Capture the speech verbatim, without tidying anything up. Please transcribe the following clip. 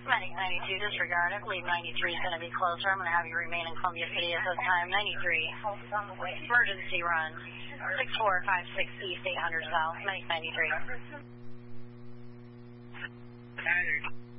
Medic ninety-two, disregard. I believe ninety-three is going to be closer. I'm going to have you remain in Columbia City at this time. ninety-three, emergency run. six four five six East, eight hundred South. Medic ninety-three.